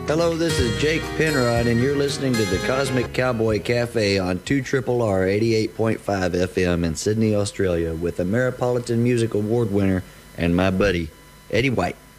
Hello, this is Jake Penrod, and you're listening to the Cosmic Cowboy Cafe on 2RRR 88.5 FM in Sydney, Australia, with Ameripolitan Music Award winner and my buddy, Eddie White.